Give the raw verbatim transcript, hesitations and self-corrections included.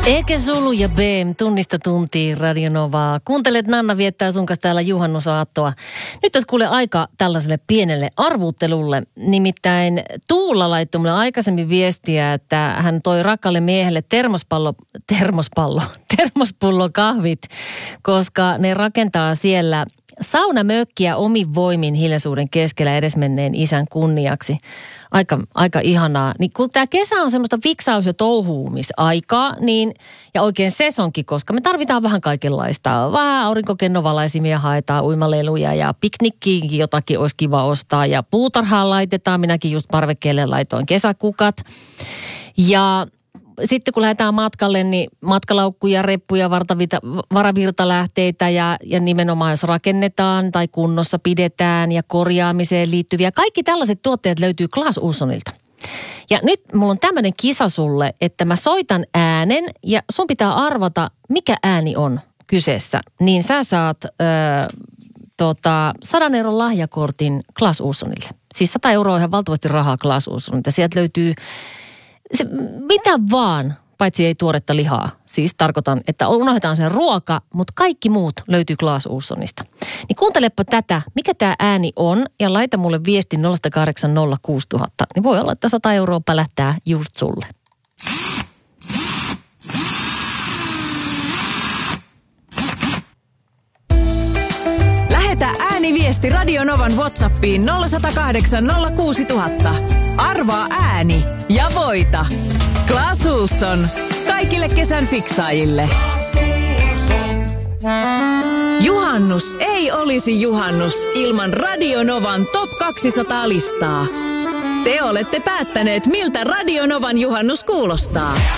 Eke Sulu ja Beem, tunnista tuntiin Radio Novaa. Kuuntelet, Nanna viettää sun kanssa täällä juhannusaattoa. Nyt olisi kuule aika tällaiselle pienelle arvuuttelulle. Nimittäin Tuula laittoi mulle aikaisemmin viestiä, että hän toi rakkaalle miehelle termospallo, termospallo, termospullo kahvit, koska ne rakentaa siellä saunamökkiä omin voimin hiljaisuuden keskellä edesmenneen isän kunniaksi. Aika, aika ihanaa. Niin kun tämä kesä on semmoista fiksaus- ja touhuumisaikaa, niin, ja oikein sesonkin, koska me tarvitaan vähän kaikenlaista. Vähän aurinkokennovalaisimia haetaan, uimaleluja ja piknikkiinkin jotakin olisi kiva ostaa. Ja puutarhaan laitetaan, minäkin just parvekkeelle laitoin kesäkukat. Ja sitten kun lähdetään matkalle, niin matkalaukkuja, reppuja, vartavita, varavirtalähteitä ja, ja nimenomaan jos rakennetaan tai kunnossa pidetään ja korjaamiseen liittyviä. Kaikki tällaiset tuotteet löytyy Clas Ohlsonilta. Ja nyt mulla on tämmöinen kisa sulle, että mä soitan äänen ja sun pitää arvata, mikä ääni on kyseessä. Niin sä saat ö, tota, sadan euron lahjakortin Clas Ohlsonille. Siis sata euroa on ihan valtavasti rahaa Clas Ohlsonilta. Sieltä löytyy se, mitä vaan, paitsi ei tuoretta lihaa. Siis tarkoitan, että unohdetaan sen ruoka, mutta kaikki muut löytyy Clas Ohlsonista. Niin kuuntelepa tätä, mikä tämä ääni on, ja laita mulle viesti nolla kahdeksan nolla kuusi nolla nolla nolla. Niin voi olla, että sata euroa pälähtää just sulle. Lähetä ääniviesti Radio Novan WhatsAppiin nolla yksi nolla kahdeksan nolla kuusi nolla nolla nolla. Arvaa ääni ja voita. Clas Ohlson. Kaikille kesän fiksaajille. Juhannus ei olisi juhannus ilman Radio Novan Top kaksisataa listaa. Te olette päättäneet, miltä Radio Novan juhannus kuulostaa.